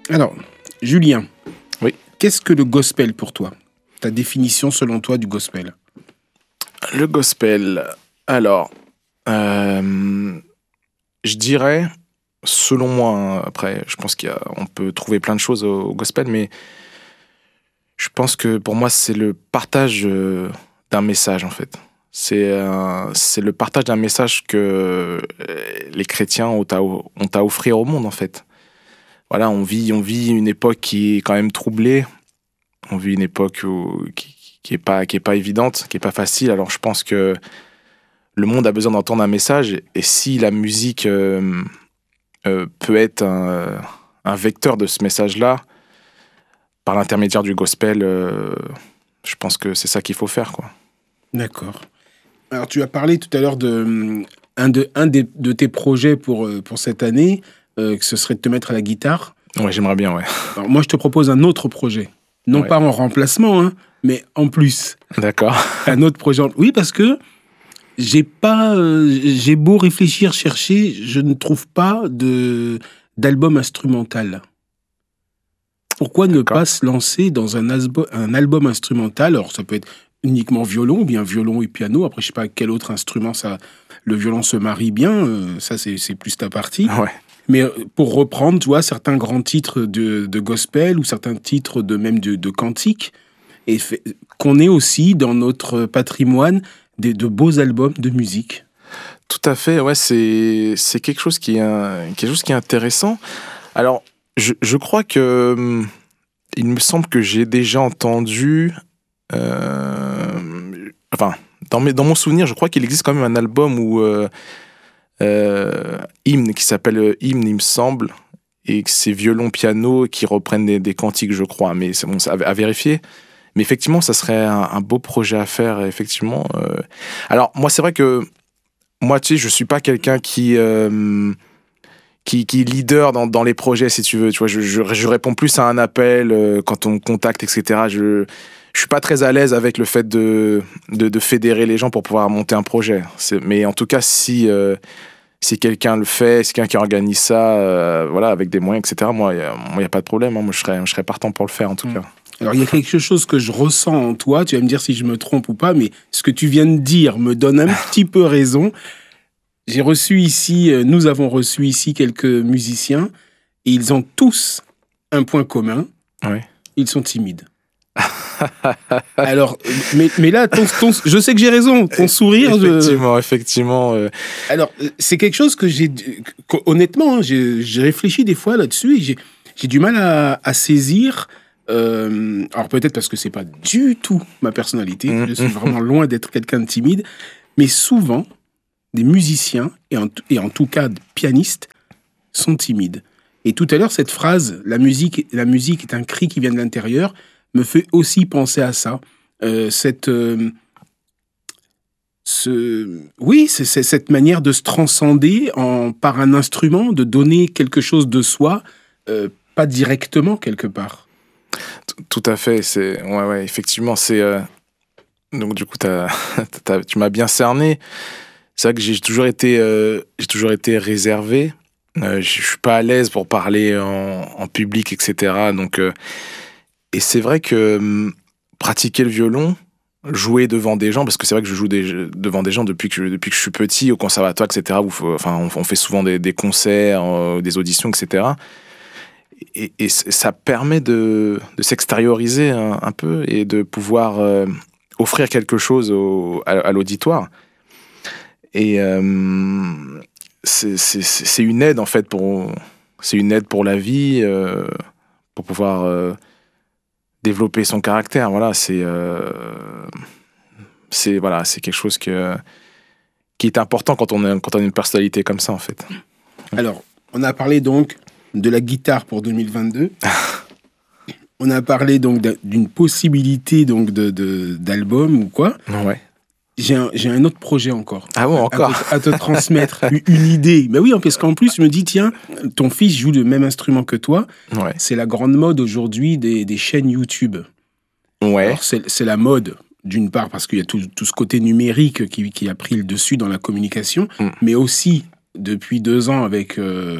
Alors, Julien, Oui. qu'est-ce que le gospel pour toi? Ta définition selon toi du gospel? Le gospel. Alors, je dirais, selon moi, hein, après, je pense qu'on peut trouver plein de choses au gospel, mais je pense que pour moi, c'est le partage d'un message, en fait. C'est le partage d'un message que les chrétiens ont à offrir au monde, en fait. Voilà, on vit une époque qui est quand même troublée. On vit une époque qui est pas évidente, qui est pas facile. Alors, je pense que le monde a besoin d'entendre un message. Et si la musique peut être un vecteur de ce message-là, par l'intermédiaire du gospel, je pense que c'est ça qu'il faut faire, quoi. D'accord. Alors, tu as parlé tout à l'heure de tes projets pour cette année, que ce serait de te mettre à la guitare. Ouais, j'aimerais bien, ouais. Alors, moi, je te propose un autre projet. Non Ouais. pas en remplacement, hein, mais en plus. D'accord. Un autre projet. Oui, parce que j'ai beau réfléchir, chercher, je ne trouve pas d'album instrumental. Pourquoi ne D'accord. pas se lancer dans un album instrumental? Alors, ça peut être uniquement violon, ou bien violon et piano. Après, je sais pas quel autre instrument le violon se marie bien. Ça, c'est plus ta partie. Ouais. Mais pour reprendre, tu vois, certains grands titres de gospel ou certains titres même de cantique, et qu'on ait aussi dans notre patrimoine de beaux albums de musique. Tout à fait, ouais, c'est quelque chose qui est intéressant. Alors, je crois que il me semble que j'ai déjà entendu, enfin, dans mon souvenir, je crois qu'il existe quand même un album où Hymne, qui s'appelle Hymne, il me semble, et que c'est violon, piano qui reprennent des cantiques, je crois, mais c'est bon, à vérifier. Mais effectivement, ça serait un beau projet à faire, effectivement. Alors, moi, c'est vrai que moi, tu sais, je suis pas quelqu'un qui est leader dans les projets, si tu veux. Tu vois, je réponds plus à un appel quand on me contacte, etc. Je suis pas très à l'aise avec le fait de fédérer les gens pour pouvoir monter un projet. Mais en tout cas, si quelqu'un le fait, si quelqu'un qui organise ça, voilà, avec des moyens, etc., moi, y a pas de problème. Hein. Moi, je serais partant pour le faire, en tout cas. Alors, il y a quelque chose que je ressens en toi, tu vas me dire si je me trompe ou pas, mais ce que tu viens de dire me donne un petit peu raison. Nous avons reçu ici quelques musiciens, et ils ont tous un point commun, Ouais. ils sont timides. Alors, mais là, je sais que j'ai raison, ton sourire... Effectivement. Alors, c'est quelque chose que honnêtement, hein, j'ai réfléchi des fois là-dessus, et j'ai du mal à saisir... alors peut-être parce que c'est pas du tout ma personnalité, je suis vraiment loin d'être quelqu'un de timide, mais souvent des musiciens et en tout cas des pianistes sont timides. Et tout à l'heure, cette phrase, la musique est un cri qui vient de l'intérieur, me fait aussi penser à ça. C'est cette manière de se transcender par un instrument, de donner quelque chose de soi, pas directement quelque part. Tout à fait, ouais, effectivement, donc du coup tu m'as bien cerné. C'est vrai que j'ai toujours été réservé. Je suis pas à l'aise pour parler en public, etc. Donc et c'est vrai que pratiquer le violon, jouer devant des gens, parce que c'est vrai que je joue devant des gens depuis que je suis petit au conservatoire, etc. Où on fait souvent des concerts, des auditions, etc. Et ça permet de s'extérioriser un peu et de pouvoir offrir quelque chose à l'auditoire. Et c'est une aide en fait c'est une aide pour la vie, pour pouvoir développer son caractère. Voilà, c'est quelque chose qui est important quand on a une personnalité comme ça en fait. Alors, on a parlé donc de la guitare pour 2022. On a parlé donc d'une possibilité donc d'album ou quoi. Ouais. J'ai un autre projet encore. Ah bon, encore à te transmettre une idée. Mais oui, parce qu'en plus, je me dis, tiens, ton fils joue le même instrument que toi. Ouais. C'est la grande mode aujourd'hui des chaînes YouTube. Ouais. Alors, c'est la mode, d'une part, parce qu'il y a tout ce côté numérique qui a pris le dessus dans la communication, mais aussi, depuis 2 ans, avec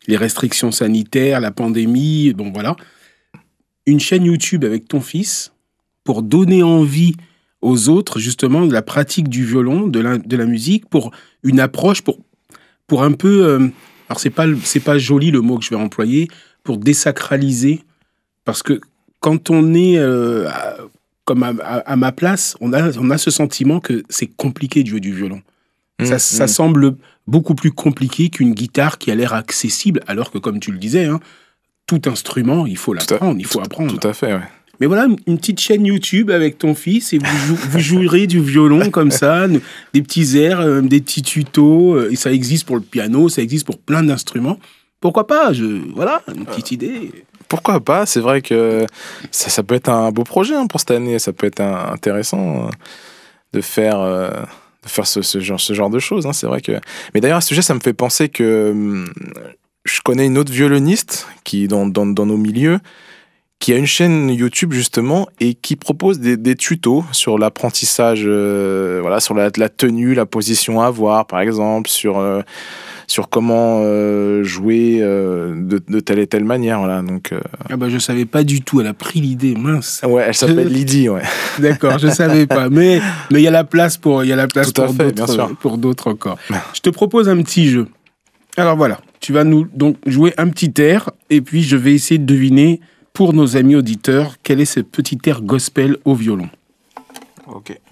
les restrictions sanitaires, la pandémie, bon voilà. Une chaîne YouTube avec ton fils pour donner envie aux autres, justement, de la pratique du violon, de la musique, pour une approche, pour un peu... alors, c'est pas joli le mot que je vais employer, pour désacraliser. Parce que quand on est comme à ma place, on a ce sentiment que c'est compliqué de jouer du violon. Ça semble beaucoup plus compliqué qu'une guitare qui a l'air accessible, alors que, comme tu le disais, hein, tout instrument, il faut l'apprendre, il faut apprendre. Tout à fait, ouais. Mais voilà, une petite chaîne YouTube avec ton fils et vous jouerez du violon comme ça, des petits airs, des petits tutos. Et ça existe pour le piano, ça existe pour plein d'instruments. Pourquoi pas voilà, une petite idée. Pourquoi pas? C'est vrai que ça peut être un beau projet pour cette année. Ça peut être intéressant de faire ce genre de choses. Hein. C'est vrai que... Mais d'ailleurs, à ce sujet, ça me fait penser que je connais une autre violoniste qui, dans nos milieux, qui a une chaîne YouTube justement et qui propose des tutos sur l'apprentissage, sur la tenue, la position à avoir par exemple, sur comment jouer de telle et telle manière. Voilà, donc, je savais pas du tout, elle a pris l'idée, mince. Ouais, elle s'appelle Lydie, ouais. D'accord, je savais pas, mais il y a la place pour pour d'autres encore. Je te propose un petit jeu. Alors voilà, tu vas nous donc jouer un petit air et puis je vais essayer de deviner pour nos amis auditeurs, quel est ce petit air gospel au violon? Ok.